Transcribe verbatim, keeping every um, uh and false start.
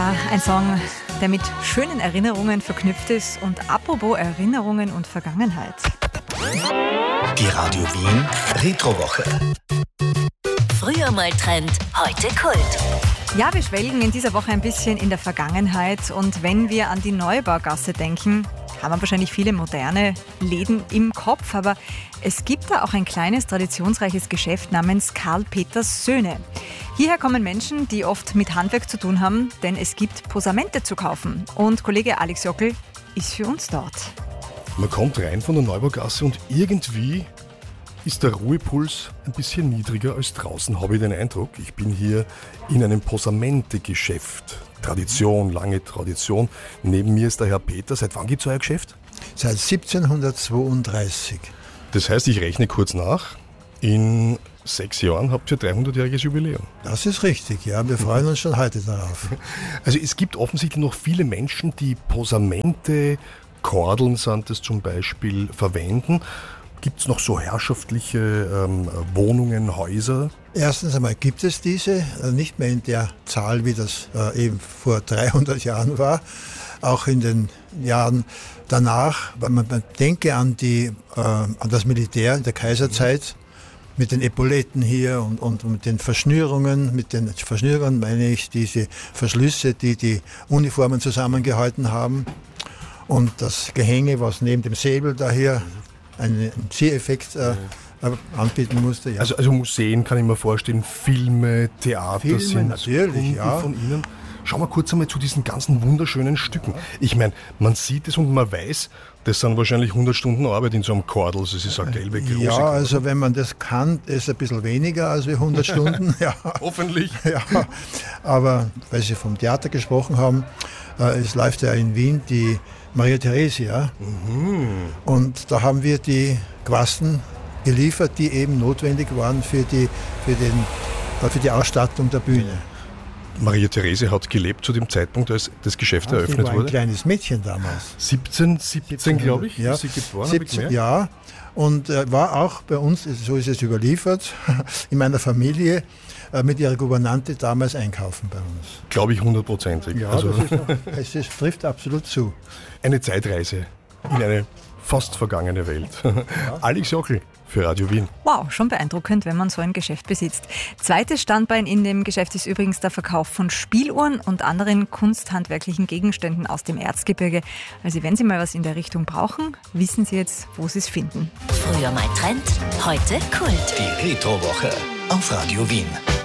Ja, ein Song, der mit schönen Erinnerungen verknüpft ist. Und apropos Erinnerungen und Vergangenheit. Die Radio Wien Retrowoche. Früher mal Trend, heute Kult. Ja, wir schwelgen in dieser Woche ein bisschen in der Vergangenheit. Und wenn wir an die Neubaugasse denken, haben wir wahrscheinlich viele moderne Läden im Kopf. Aber es gibt da auch ein kleines, traditionsreiches Geschäft namens Karl Peters Söhne. Hierher kommen Menschen, die oft mit Handwerk zu tun haben, denn es gibt Posamente zu kaufen. Und Kollege Alex Jockel ist für uns dort. Man kommt rein von der Neubaugasse und irgendwie ist der Ruhepuls ein bisschen niedriger als draußen, habe ich den Eindruck. Ich bin hier in einem Posamente-Geschäft. Tradition, lange Tradition. Neben mir ist der Herr Peter. Seit wann gibt es euer Geschäft? Seit siebzehnhundertzweiunddreißig. Das heißt, ich rechne kurz nach. In sechs Jahren habt ihr dreihundertjähriges Jubiläum. Das ist richtig, ja. Wir freuen uns schon heute darauf. Also es gibt offensichtlich noch viele Menschen, die Posamente, Kordeln sind das zum Beispiel, verwenden. Gibt es noch so herrschaftliche ähm, Wohnungen, Häuser? Erstens einmal gibt es diese, nicht mehr in der Zahl, wie das äh, eben vor dreihundert Jahren war. Auch in den Jahren danach, man, man denke an, die, äh, an das Militär in der Kaiserzeit, mit den Epauletten hier und, und mit den Verschnürungen. Mit den Verschnürungen meine ich diese Verschlüsse, die die Uniformen zusammengehalten haben. Und das Gehänge, was neben dem Säbel da hier einen Zieheffekt äh, anbieten musste. Ja. Also, also Museen kann ich mir vorstellen, Filme, Theater Filme, sind natürlich, Kunden ja. von Ihnen. Schauen wir kurz einmal zu diesen ganzen wunderschönen Stücken. Ich meine, man sieht es und man weiß, das sind wahrscheinlich hundert Stunden Arbeit in so einem Kordel. Das ist eine gelbe, große Ja, Kordel. also wenn man das kann, ist es ein bisschen weniger als wie hundert Stunden. Ja. Hoffentlich. Ja. Aber weil Sie vom Theater gesprochen haben, äh, es läuft ja in Wien die Maria Theresia. Mhm. Und da haben wir die Quasten geliefert, die eben notwendig waren für die, für den, für die Ausstattung der Bühne. Maria Therese hat gelebt zu dem Zeitpunkt, als das Geschäft Ja, eröffnet sie war ein wurde. kleines Mädchen damals. siebzehn, siebzehn glaube ich, ja, ist sie geboren. siebzehn, ja, und äh, war auch bei uns, so ist es überliefert, in meiner Familie äh, mit ihrer Gouvernante damals einkaufen bei uns. Glaube ich hundertprozentig. Ja, Also das, ist noch, es ist, trifft absolut zu. eine Zeitreise in eine fast vergangene Welt. Ja. Alex Jockel für Radio Wien. Wow, schon beeindruckend, wenn man so ein Geschäft besitzt. Zweites Standbein in dem Geschäft ist übrigens der Verkauf von Spieluhren und anderen kunsthandwerklichen Gegenständen aus dem Erzgebirge. Also wenn Sie mal was in der Richtung brauchen, wissen Sie jetzt, wo Sie es finden. Früher mal Trend, heute Kult. Die Retrowoche auf Radio Wien.